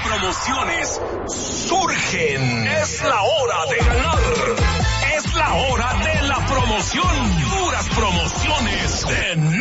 promociones surgen. Es la hora de ganar. Es la hora de la promoción. Puras promociones de